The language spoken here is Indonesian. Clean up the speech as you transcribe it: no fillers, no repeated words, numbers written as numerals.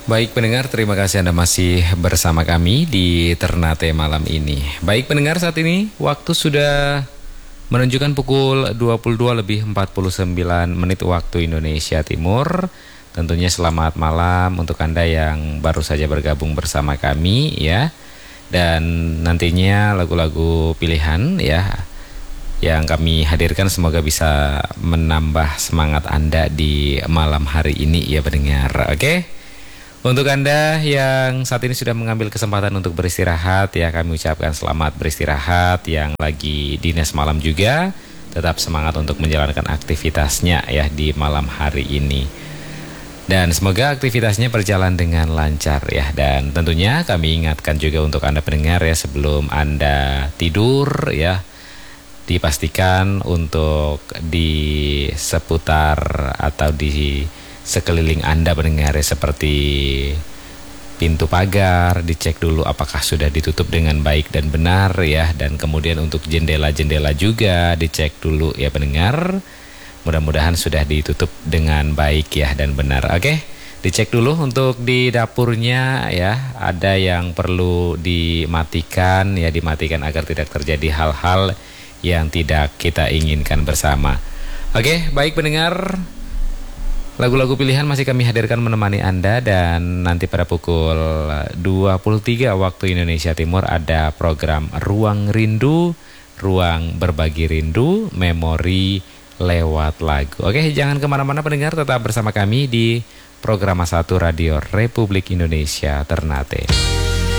Baik pendengar, terima kasih Anda masih bersama kami di Ternate malam ini. Baik pendengar, saat ini waktu sudah menunjukkan pukul 22 lebih 49 menit waktu Indonesia Timur. Tentunya selamat malam untuk Anda yang baru saja bergabung bersama kami ya. Dan nantinya lagu-lagu pilihan ya yang kami hadirkan semoga bisa menambah semangat Anda di malam hari ini ya pendengar. Oke. Untuk Anda yang saat ini sudah mengambil kesempatan untuk beristirahat ya, kami ucapkan selamat beristirahat. Yang lagi dinas malam juga tetap semangat untuk menjalankan aktivitasnya ya di malam hari ini. Dan semoga aktivitasnya berjalan dengan lancar ya. Dan tentunya kami ingatkan juga untuk Anda pendengar ya, sebelum Anda tidur ya, dipastikan untuk di seputar atau di sekeliling Anda pendengar ya, seperti pintu pagar dicek dulu apakah sudah ditutup dengan baik dan benar ya. Dan kemudian untuk jendela-jendela juga dicek dulu ya pendengar. Mudah-mudahan sudah ditutup dengan baik ya dan benar. Oke, dicek dulu untuk di dapurnya ya, ada yang perlu dimatikan ya, dimatikan agar tidak terjadi hal-hal yang tidak kita inginkan bersama. Oke, baik pendengar, lagu-lagu pilihan masih kami hadirkan menemani Anda. Dan nanti pada pukul 23 waktu Indonesia Timur ada program Ruang Rindu, ruang berbagi rindu, memori lewat lagu. Oke, jangan kemana-mana pendengar, tetap bersama kami di program 1 Radio Republik Indonesia Ternate.